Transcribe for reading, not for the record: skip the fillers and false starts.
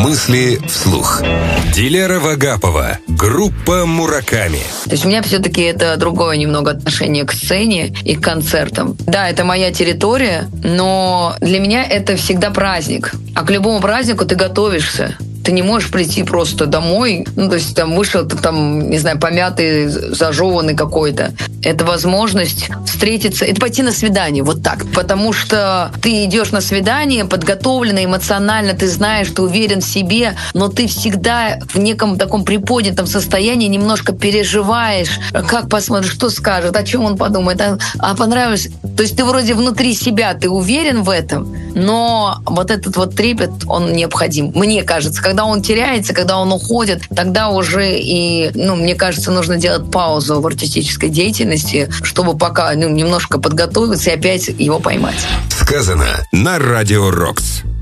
Мысли вслух. Дилера Агапова. Группа Мураками. То есть у меня все-таки это другое немного отношение к сцене и к концертам. Да, это моя территория, но для меня это всегда праздник. А к любому празднику ты готовишься. Ты не можешь прийти просто домой, то есть там вышел, ты там, не знаю, помятый, зажеванный какой-то. Это возможность встретиться, это пойти на свидание, вот так. Потому что ты идешь на свидание подготовленно, эмоционально, ты знаешь, ты уверен в себе, но ты всегда в неком таком приподнятом состоянии немножко переживаешь, как посмотришь, что скажет, о чем он подумает, а понравилось. То есть ты вроде внутри себя, ты уверен в этом, но вот этот вот трепет, он необходим. Мне кажется, когда он теряется, когда он уходит, тогда уже и, мне кажется, нужно делать паузу в артистической деятельности, чтобы пока немножко подготовиться и опять его поймать. Сказано на Радио Рокс.